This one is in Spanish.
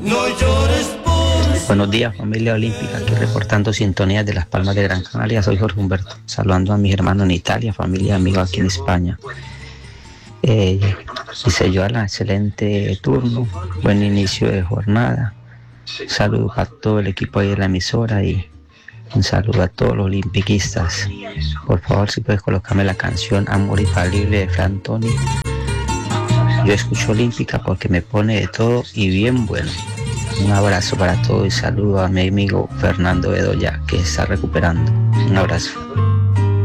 No llores por... Buenos días, familia olímpica, aquí reportando sintonías de Las Palmas de Gran Canaria. Soy Jorge Humberto, saludando a mis hermanos en Italia, familia y amigos aquí en España. Hice yo a la excelente turno, buen inicio de jornada. Un saludo para todo el equipo ahí de la emisora y un saludo a todos los olimpiquistas. Por favor, si puedes colocarme la canción Amor Infalible de Fran Toni. Yo escucho Olímpica porque me pone de todo y bien bueno. Un abrazo para todos y saludo a mi amigo Fernando Bedoya, que está recuperando. Un abrazo.